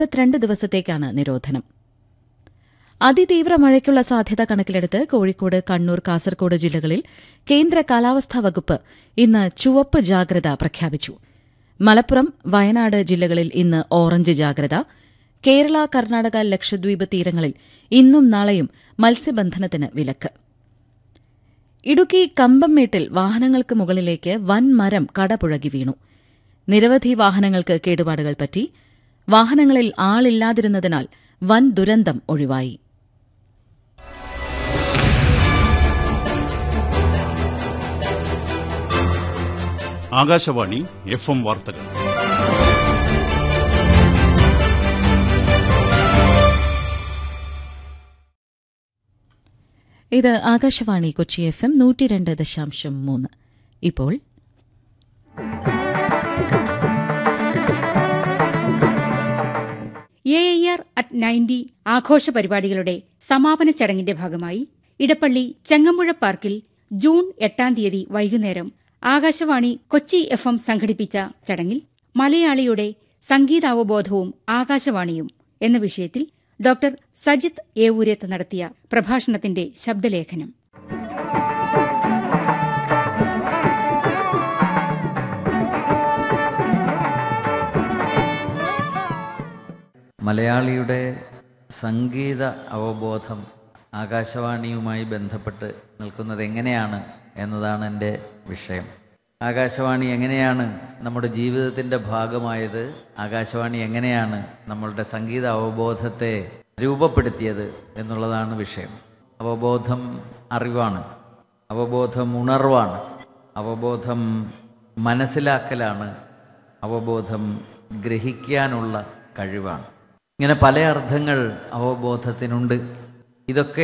22 ദിവസത്തേക്കാണ് നിരോധനം. അതിതീവ്ര മഴയ്ക്കുള്ള സാധ്യത കണക്കിലെടുത്ത് കോഴിക്കോട്, കണ്ണൂർ, കാസർകോട് ജില്ലകളിൽ കേന്ദ്ര കാലാവസ്ഥാ വകുപ്പ് ഇന്ന് ചുവപ്പ് ജാഗ്രത പ്രഖ്യാപിച്ചു. മലപ്പുറം, വയനാട് ജില്ലകളിൽ ഇന്ന് ഓറഞ്ച് ജാഗ്രത. കേരള, കർണാടക, ലക്ഷദ്വീപ് തീരങ്ങളിൽ ഇന്നും നാളെയും മത്സ്യബന്ധനത്തിന് വിലക്ക്. ഇടുക്കി കമ്പംമേട്ടിൽ വാഹനങ്ങൾക്ക് മുകളിലേക്ക് വൻ മരം കടപുഴകി വീണു. നിരവധി വാഹനങ്ങൾക്ക് കേടുപാടുകൾ പറ്റി. വാഹനങ്ങളിൽ ആളില്ലാതിരുന്നതിനാൽ വൻ ദുരന്തം ഒഴിവായി. ആകാശവാണി FM വാർത്തകൾ. ഇത് ആകാശവാണി കൊച്ചി FM 102.3. ഇപ്പോൾ AIR@90 ആഘോഷ പരിപാടികളുടെ സമാപന ചടങ്ങിന്റെ ഭാഗമായി ഇടപ്പള്ളി ചെങ്ങമ്പുഴ പാർക്കിൽ ജൂൺ 8 വൈകുന്നേരം ആകാശവാണി കൊച്ചി FM സംഘടിപ്പിച്ച ചടങ്ങിൽ മലയാളിയുടെ സംഗീതാവബോധവും ആകാശവാണിയും എന്ന വിഷയത്തിൽ ഡോക്ടർ സജിത് ഏവൂരത്ത് നടത്തിയ പ്രഭാഷണത്തിന്റെ ശബ്ദലേഖനം. മലയാളിയുടെ സംഗീത അവബോധം ആകാശവാണിയുമായി ബന്ധപ്പെട്ട് നിൽക്കുന്നത് എങ്ങനെയാണ് എന്നതാണ് എൻ്റെ വിഷയം. ആകാശവാണി എങ്ങനെയാണ് നമ്മുടെ ജീവിതത്തിൻ്റെ ഭാഗമായത്, ആകാശവാണി എങ്ങനെയാണ് നമ്മളുടെ സംഗീത അവബോധത്തെ രൂപപ്പെടുത്തിയത് എന്നുള്ളതാണ് വിഷയം. അവബോധം അറിവാണ്, അവബോധം ഉണർവാണ്, അവബോധം മനസ്സിലാക്കലാണ്, അവബോധം ഗ്രഹിക്കാനുള്ള കഴിവാണ്. ഇങ്ങനെ പല അർത്ഥങ്ങൾ അവബോധത്തിനുണ്ട്. ഇതൊക്കെ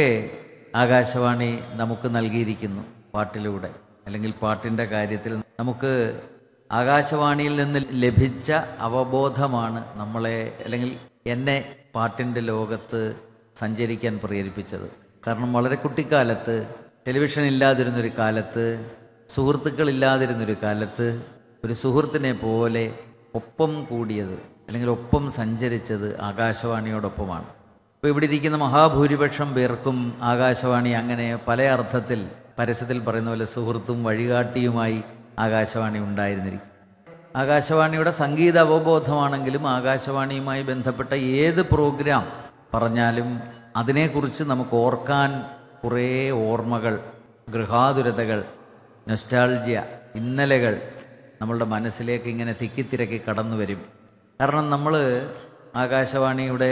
ആകാശവാണി നമുക്ക് നൽകിയിരിക്കുന്നു പാട്ടിലൂടെ. അല്ലെങ്കിൽ പാട്ടിൻ്റെ കാര്യത്തിൽ നമുക്ക് ആകാശവാണിയിൽ നിന്ന് ലഭിച്ച അവബോധമാണ് നമ്മളെ, അല്ലെങ്കിൽ എന്നെ പാട്ടിൻ്റെ ലോകത്ത് സഞ്ചരിക്കാൻ പ്രേരിപ്പിച്ചത്. കാരണം വളരെ കുട്ടിക്കാലത്ത്, ടെലിവിഷൻ ഇല്ലാതിരുന്നൊരു കാലത്ത്, സുഹൃത്തുക്കളില്ലാതിരുന്നൊരു കാലത്ത് ഒരു സുഹൃത്തിനെ പോലെ ഒപ്പം കൂടിയത് അല്ലെങ്കിൽ ഒപ്പം സഞ്ചരിച്ചത് ആകാശവാണിയോടൊപ്പമാണ്. ഇപ്പോൾ ഇവിടെ ഇരിക്കുന്ന മഹാഭൂരിപക്ഷം പേർക്കും ആകാശവാണി അങ്ങനെ പല അർത്ഥത്തിൽ, പരസ്യത്തിൽ പറയുന്ന പോലെ സുഹൃത്തും വഴികാട്ടിയുമായി ആകാശവാണി ഉണ്ടായിരുന്നിരിക്കും. ആകാശവാണിയുടെ സംഗീത അവബോധമാണെങ്കിലും ആകാശവാണിയുമായി ബന്ധപ്പെട്ട ഏത് പ്രോഗ്രാം പറഞ്ഞാലും അതിനെക്കുറിച്ച് നമുക്ക് ഓർക്കാൻ കുറേ ഓർമ്മകൾ, ഗൃഹാതുരതകൾ, നൊസ്റ്റാൾജിയ, ഇന്നലകൾ നമ്മളുടെ മനസ്സിലേക്ക് ഇങ്ങനെ തിക്കിത്തിരക്കി കടന്നു വരും. കാരണം നമ്മൾ ആകാശവാണിയുടെ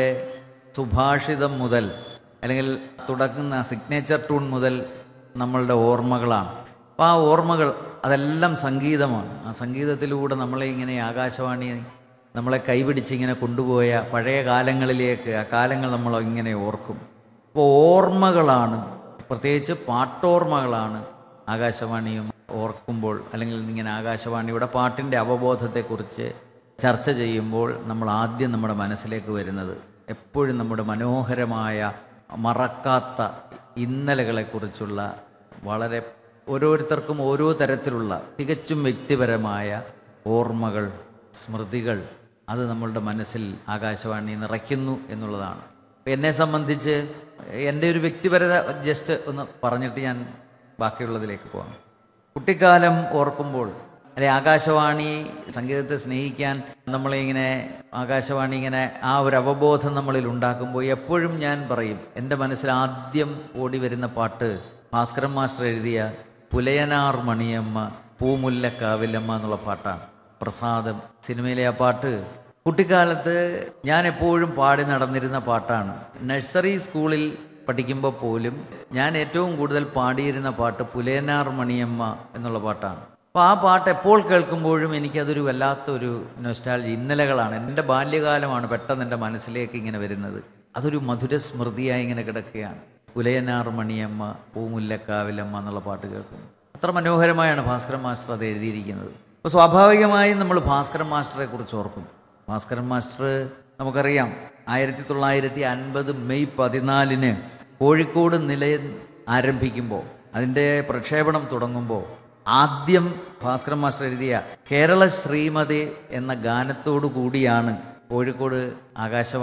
സുഭാഷിതം മുതൽ, അല്ലെങ്കിൽ തുടങ്ങുന്ന സിഗ്നേച്ചർ ട്യൂൺ മുതൽ നമ്മളുടെ ഓർമ്മകളാണ്. അപ്പോൾ ആ ഓർമ്മകൾ അതെല്ലാം സംഗീതമാണ്. ആ സംഗീതത്തിലൂടെ നമ്മളെ ഇങ്ങനെ ആകാശവാണി നമ്മളെ കൈപിടിച്ചിങ്ങനെ കൊണ്ടുപോയ പഴയ കാലങ്ങളിലേക്ക്, ആ കാലങ്ങൾ നമ്മൾ ഇങ്ങനെ ഓർക്കും. അപ്പോൾ ഓർമ്മകളാണ്, പ്രത്യേകിച്ച് പാട്ടോർമ്മകളാണ് ആകാശവാണിയും ഓർക്കുമ്പോൾ, അല്ലെങ്കിൽ ഇങ്ങനെ ആകാശവാണിയുടെ പാട്ടിൻ്റെ അവബോധത്തെക്കുറിച്ച് ചർച്ച ചെയ്യുമ്പോൾ നമ്മൾ ആദ്യം നമ്മുടെ മനസ്സിലേക്ക് വരുന്നത് എപ്പോഴും നമ്മുടെ മനോഹരമായ മറക്കാത്ത ഇന്നലകളെക്കുറിച്ചുള്ള വളരെ ഓരോരുത്തർക്കും ഓരോ തരത്തിലുള്ള തികച്ചും വ്യക്തിപരമായ ഓർമ്മകൾ, സ്മൃതികൾ, അത് നമ്മളുടെ മനസ്സിൽ ആകാശവാണി നിറയ്ക്കുന്നു എന്നുള്ളതാണ്. എന്നെ സംബന്ധിച്ച് എൻ്റെ ഒരു വ്യക്തിപരത ജസ്റ്റ് ഒന്ന് പറഞ്ഞിട്ട് ഞാൻ ബാക്കിയുള്ളതിലേക്ക് പോകാം. കുട്ടിക്കാലം ഓർക്കുമ്പോൾ, അല്ലെ ആകാശവാണി സംഗീതത്തെ സ്നേഹിക്കാൻ നമ്മളിങ്ങനെ ആകാശവാണി ഇങ്ങനെ ആ ഒരു അവബോധം നമ്മളിൽ ഉണ്ടാക്കുമ്പോൾ എപ്പോഴും ഞാൻ പറയും, എൻ്റെ മനസ്സിൽ ആദ്യം ഓടി വരുന്ന പാട്ട് ഭാസ്കരൻ മാസ്റ്റർ എഴുതിയ പുലയനാർ മണിയമ്മ പൂമുല്ലക്കാവിലമ്മ എന്നുള്ള പാട്ടാണ്. പ്രസാദം സിനിമയിലെ ആ പാട്ട് കുട്ടിക്കാലത്ത് ഞാൻ എപ്പോഴും പാടി നടന്നിരുന്ന പാട്ടാണ്. നഴ്സറി സ്കൂളിൽ പഠിക്കുമ്പോൾ പോലും ഞാൻ ഏറ്റവും കൂടുതൽ പാടിയിരുന്ന പാട്ട് പുലയനാർ മണിയമ്മ എന്നുള്ള പാട്ടാണ്. അപ്പോൾ ആ പാട്ട് എപ്പോൾ കേൾക്കുമ്പോഴും എനിക്കതൊരു വല്ലാത്തൊരു നൊസ്റ്റാൾജി, ഇന്നലകളാണ്, എൻ്റെ ബാല്യകാലമാണ് പെട്ടെന്ന് എൻ്റെ മനസ്സിലേക്ക് ഇങ്ങനെ വരുന്നത്. അതൊരു മധുര സ്മൃതിയായി ഇങ്ങനെ കിടക്കുകയാണ്. പുലയനാർ മണിയമ്മ പൂമുല്ലക്കാവിലമ്മ എന്നുള്ള പാട്ട് കേൾക്കുന്നു. അത്ര മനോഹരമായാണ് ഭാസ്കരൻ മാസ്റ്റർ അത് എഴുതിയിരിക്കുന്നത്. അപ്പോൾ സ്വാഭാവികമായും നമ്മൾ ഭാസ്കരൻ മാസ്റ്ററെ കുറിച്ച് ഓർക്കും. ഭാസ്കരൻ മാസ്റ്റർ നമുക്കറിയാം 1950 മെയ് 14 കോഴിക്കോട് നിലയം ആരംഭിക്കുമ്പോൾ, അതിൻ്റെ പ്രക്ഷേപണം തുടങ്ങുമ്പോൾ ആദ്യം ഭാസ്കരൻ മാസ്റ്റർ എഴുതിയ കേരള ശ്രീമതി എന്ന ഗാനത്തോടു കൂടിയാണ് കോഴിക്കോട് ആകാശവാണി